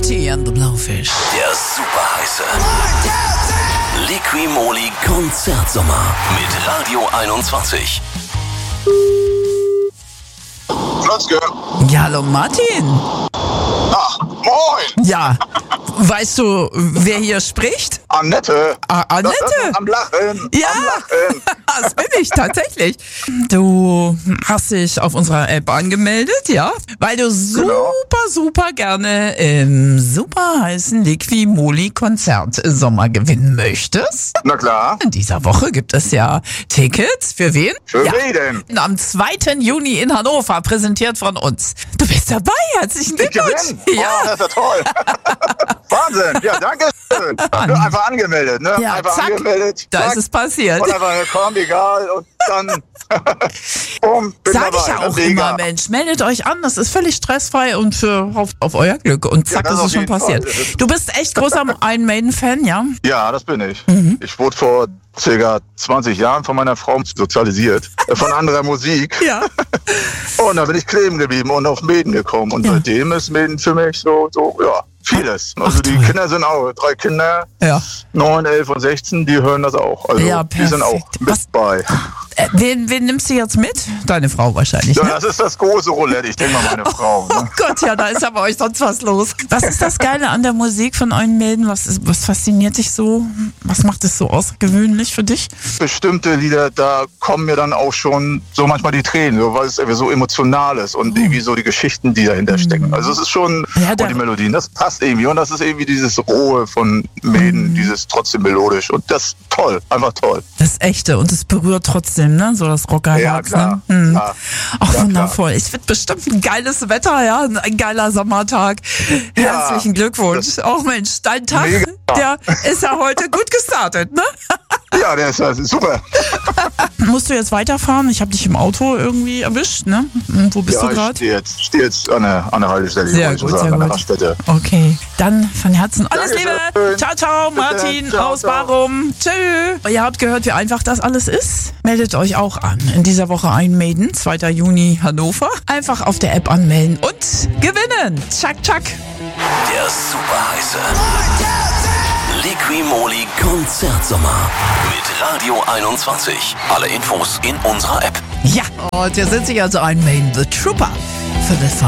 Marty and the Blowfish. Der superheiße Liqui-Moly Konzertsommer mit Radio 21. Flotzke. Ja, hallo Martin. Ach, moin. Ja, weißt du, wer hier spricht? Annette. Annette? Am Lachen. Ja, Am Lachen. das bin ich tatsächlich. Du hast dich auf unserer App angemeldet, ja? Weil du super gerne im super heißen Liqui-Moly Konzertsommer gewinnen möchtest. Na klar. In dieser Woche gibt es ja Tickets. Für wen? Für wen denn? Am 2. Juni in Hannover, präsentiert von uns. Du bist dabei, herzlichen Glückwunsch. Ja. Oh, das ist ja toll. Wahnsinn. Ja, danke schön. Einfach angemeldet, ne? Ja, einfach zack, angemeldet. da ist es passiert. Und einfach komm, egal. Und dann bumm, bin Sag dabei. ich ja auch Mega. immer, Mensch, meldet euch an, das ist völlig stressfrei und auf euer Glück. Und zack, Ja, das ist auf es schon jeden passiert. Fall. Du bist echt großer Iron Maiden-Fan, ja? Ja, das bin ich. Ich wurde vor ca. 20 Jahren von meiner Frau sozialisiert. Von anderer Musik. Ja. Und da bin ich kleben geblieben und auf Maiden gekommen. Und seitdem ist Maiden für mich so, ja, vieles. Also die toll. Kinder sind auch, 3 Kinder, Ja. 9, 11 und 16, die hören das auch. Also Ja, die sind auch perfekt. mit Was- bei. Wen nimmst du jetzt mit? Deine Frau wahrscheinlich, Ja, ne? das ist das große Roulette, ich denke mal meine Frau. Oh Ne? Gott, ja, da ist ja bei euch sonst was los. Was ist das Geile an der Musik von Iron Maiden? Was fasziniert dich so? Was macht es so außergewöhnlich für dich? Bestimmte Lieder, da kommen mir dann auch schon so manchmal die Tränen, so, weil es irgendwie so emotional ist und irgendwie so die Geschichten, die dahinter stecken. Also es ist schon, Ja, und die Melodien, das passt irgendwie. Und das ist irgendwie dieses Rohe von Maiden, dieses trotzdem melodisch. Und das ist toll, einfach toll. Das Echte und es berührt trotzdem, ne? So das Rockerherz, Ja, klar, ne? klar. Ach, Ja, wundervoll. Es wird bestimmt ein geiles Wetter, ja? Ein geiler Sommertag. Ja, Herzlichen Glückwunsch. Auch Mensch, dein Tag, Mega. der ist ja heute gut gestartet, ne? Ja, der ist super. Musst du jetzt weiterfahren? Ich habe dich im Auto irgendwie erwischt, ne? Und wo bist du Ja, gerade? ich stehe jetzt an der Haltestelle, Sehr wollte ich gut, schon sagen, sehr an der gut. Raststätte. Okay, dann von Herzen alles Liebe. Dankeschön. Ciao, ciao, Martin Ciao, aus ciao. Warum. Tschö. Ihr habt gehört, wie einfach das alles ist. Meldet euch auch an. In dieser Woche Iron Maiden, 2. Juni Hannover. Einfach auf der App anmelden und gewinnen. Tschack, tschack. Der superheiße Liqui-Moly Konzertsommer mit Radio 21. Alle Infos in unserer App. Ja, und hier sind sie also Iron Maiden, The Trooper. Für das